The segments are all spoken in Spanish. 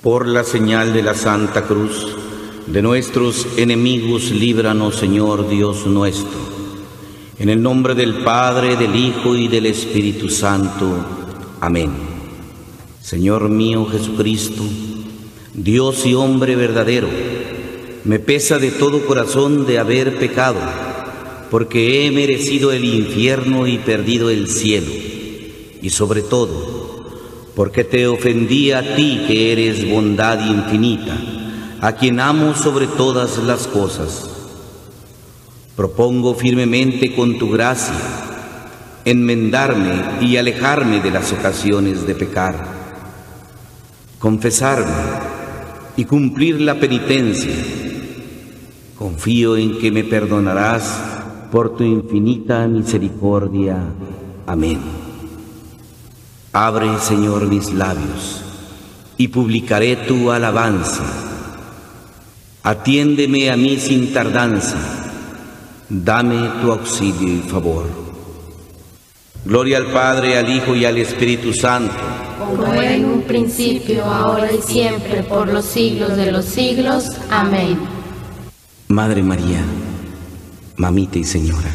Por la señal de la Santa Cruz, de nuestros enemigos, líbranos, Señor Dios nuestro. En el nombre del Padre, del Hijo y del Espíritu Santo. Amén. Señor mío Jesucristo, Dios y hombre verdadero, me pesa de todo corazón de haber pecado, porque he merecido el infierno y perdido el cielo, y sobre todo, porque te ofendí a ti que eres bondad infinita, a quien amo sobre todas las cosas. Propongo firmemente con tu gracia enmendarme y alejarme de las ocasiones de pecar, confesarme y cumplir la penitencia. Confío en que me perdonarás por tu infinita misericordia. Amén. Abre, Señor, mis labios, y publicaré tu alabanza. Atiéndeme a mí sin tardanza, dame tu auxilio y favor. Gloria al Padre, al Hijo y al Espíritu Santo, como en un principio, ahora y siempre, por los siglos de los siglos. Amén. Madre María, mamita y señora,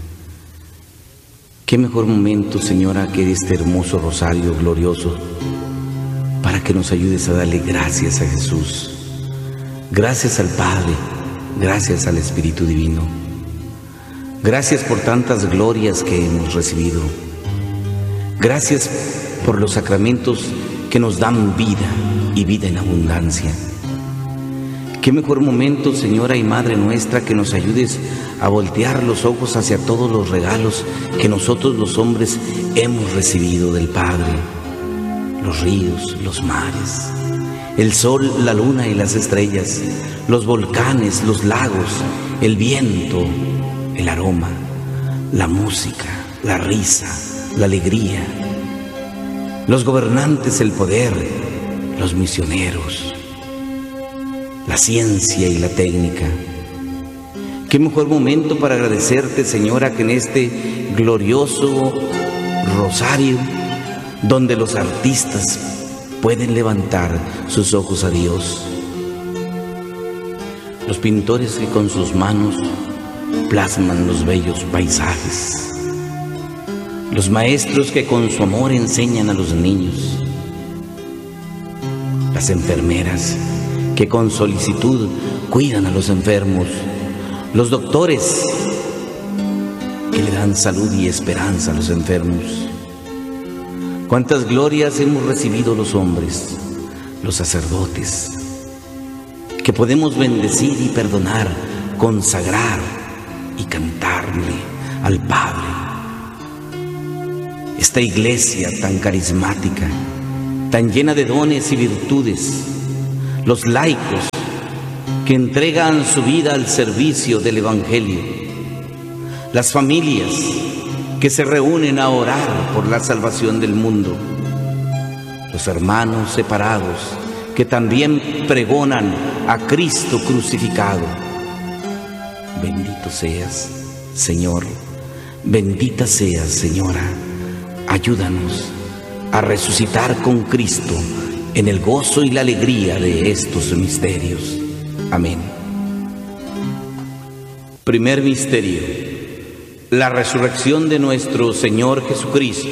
qué mejor momento, Señora, que este hermoso rosario glorioso para que nos ayudes a darle gracias a Jesús, gracias al Padre, gracias al Espíritu Divino, gracias por tantas glorias que hemos recibido, gracias por los sacramentos que nos dan vida y vida en abundancia. Qué mejor momento, Señora y Madre nuestra, que nos ayudes a voltear los ojos hacia todos los regalos que nosotros los hombres hemos recibido del Padre. Los ríos, los mares, el sol, la luna y las estrellas, los volcanes, los lagos, el viento, el aroma, la música, la risa, la alegría, los gobernantes, el poder, los misioneros, la ciencia y la técnica. Qué mejor momento para agradecerte, Señora, que en este glorioso rosario, donde los artistas pueden levantar sus ojos a Dios, los pintores que con sus manos plasman los bellos paisajes, los maestros que con su amor enseñan a los niños, las enfermeras que con solicitud cuidan a los enfermos, los doctores que le dan salud y esperanza a los enfermos. Cuántas glorias hemos recibido los hombres, los sacerdotes, que podemos bendecir y perdonar, consagrar y cantarle al Padre. Esta iglesia tan carismática, tan llena de dones y virtudes, los laicos que entregan su vida al servicio del Evangelio, las familias que se reúnen a orar por la salvación del mundo, los hermanos separados que también pregonan a Cristo crucificado. Bendito seas, Señor, bendita seas, Señora. Ayúdanos a resucitar con Cristo en el gozo y la alegría de estos misterios. Amén. Primer misterio: la resurrección de nuestro Señor Jesucristo.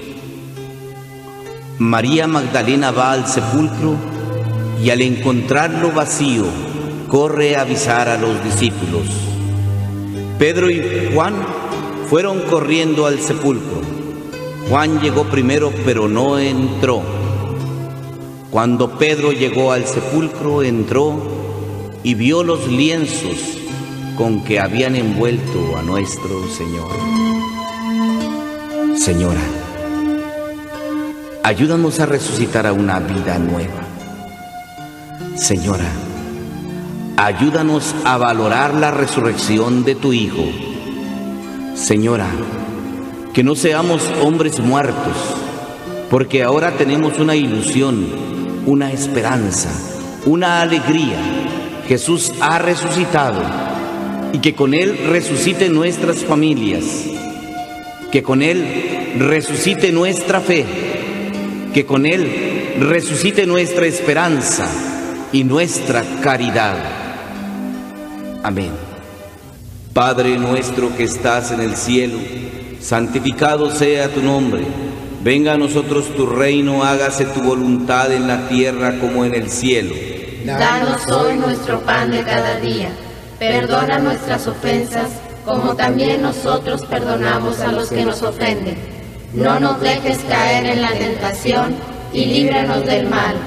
María Magdalena va al sepulcro y al encontrarlo vacío, corre a avisar a los discípulos. Pedro y Juan fueron corriendo al sepulcro. Juan llegó primero, pero no entró. Cuando Pedro llegó al sepulcro, entró y vio los lienzos con que habían envuelto a nuestro Señor. Señora, ayúdanos a resucitar a una vida nueva. Señora, ayúdanos a valorar la resurrección de tu Hijo. Señora, que no seamos hombres muertos, porque ahora tenemos una ilusión, una esperanza, una alegría. Jesús ha resucitado, y que con Él resucite nuestras familias, que con Él resucite nuestra fe, que con Él resucite nuestra esperanza y nuestra caridad. Amén. Padre nuestro que estás en el cielo, santificado sea tu nombre. Venga a nosotros tu reino, hágase tu voluntad en la tierra como en el cielo. Danos hoy nuestro pan de cada día. Perdona nuestras ofensas, como también nosotros perdonamos a los que nos ofenden. No nos dejes caer en la tentación y líbranos del mal.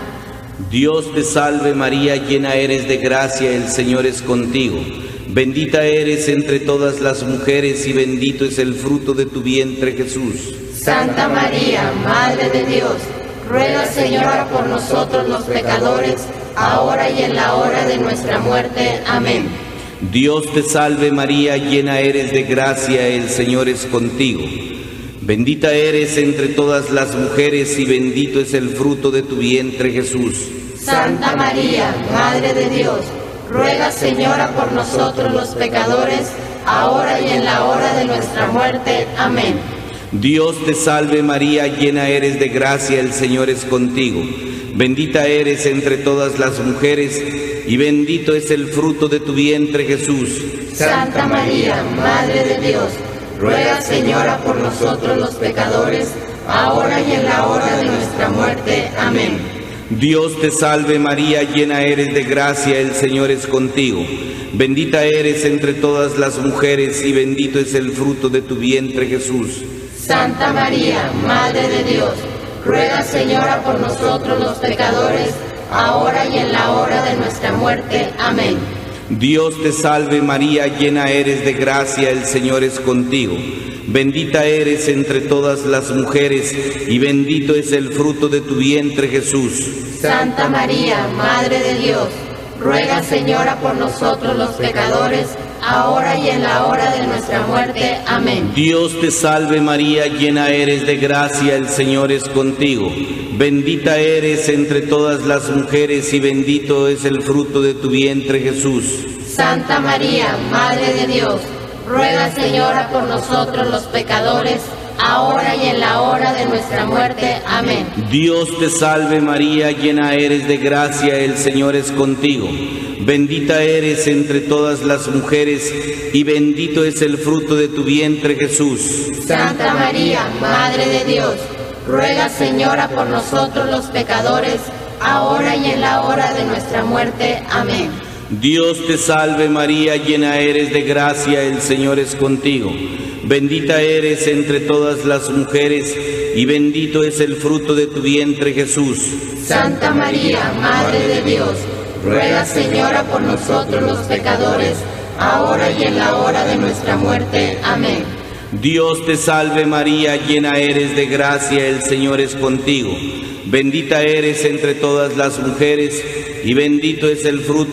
Dios te salve María, llena eres de gracia, el Señor es contigo. Bendita eres entre todas las mujeres y bendito es el fruto de tu vientre, Jesús. Santa María, Madre de Dios, ruega, Señora, por nosotros los pecadores, ahora y en la hora de nuestra muerte. Amén. Dios te salve María, llena eres de gracia, el Señor es contigo. Bendita eres entre todas las mujeres y bendito es el fruto de tu vientre, Jesús. Santa María, Madre de Dios, ruega, Señora, por nosotros los pecadores, ahora y en la hora de nuestra muerte. Amén. Dios te salve María, llena eres de gracia, el Señor es contigo. Bendita eres entre todas las mujeres y bendito es el fruto de tu vientre, Jesús. Santa María, Madre de Dios, ruega, Señora, por nosotros los pecadores, ahora y en la hora de nuestra muerte. Amén. Dios te salve María, llena eres de gracia, el Señor es contigo. Bendita eres entre todas las mujeres y bendito es el fruto de tu vientre, Jesús. Santa María, Madre de Dios, ruega, Señora, por nosotros los pecadores, ahora y en la hora de nuestra muerte. Amén. Dios te salve María, llena eres de gracia, el Señor es contigo. Bendita eres entre todas las mujeres y bendito es el fruto de tu vientre, Jesús. Santa María, Madre de Dios, ruega, Señora, por nosotros los pecadores, ahora y en la hora de nuestra muerte. Amén. Dios te salve María, llena eres de gracia, el Señor es contigo. Bendita eres entre todas las mujeres y bendito es el fruto de tu vientre, Jesús. Santa María, Madre de Dios, ruega, Señora, por nosotros los pecadores, ahora y en la hora de nuestra muerte. Amén. Dios te salve María, llena eres de gracia, el Señor es contigo. Bendita eres entre todas las mujeres y bendito es el fruto de tu vientre, Jesús. Santa María, Madre de Dios, ruega, Señora, por nosotros los pecadores, ahora y en la hora de nuestra muerte. Amén. Dios te salve María, llena eres de gracia, el Señor es contigo. Bendita eres entre todas las mujeres y bendito es el fruto de tu vientre, Jesús. Santa María, Madre de Dios, ruega, Señora, por nosotros los pecadores, ahora y en la hora de nuestra muerte. Amén. Dios te salve María, llena eres de gracia, el Señor es contigo. Bendita eres entre todas las mujeres y bendito es el fruto